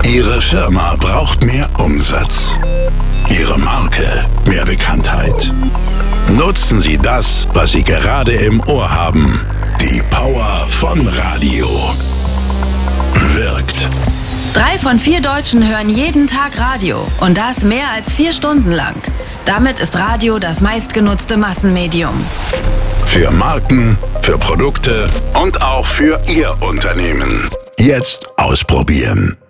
Ihre Firma braucht mehr Umsatz. Ihre Marke mehr Bekanntheit. Nutzen Sie das, was Sie gerade im Ohr haben. Die Power von Radio. Wirkt. 3 von 4 Deutschen hören jeden Tag Radio. Und das mehr als 4 Stunden lang. Damit ist Radio das meistgenutzte Massenmedium. Für Marken, für Produkte und auch für Ihr Unternehmen. Jetzt ausprobieren.